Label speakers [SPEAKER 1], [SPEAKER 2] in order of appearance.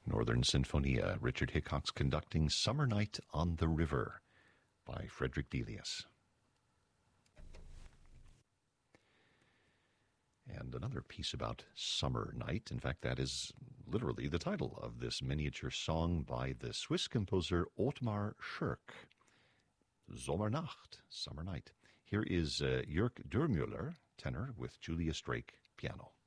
[SPEAKER 1] Northern Sinfonia, Richard Hickox conducting Summer Night on the River by Frederick Delius. And another piece about summer night. In fact, that is literally the title of this miniature song by the Swiss composer Ottmar Schirk. Sommernacht, Summer Night. Here is Jörg Dürmüller, tenor, with Julius Drake, piano.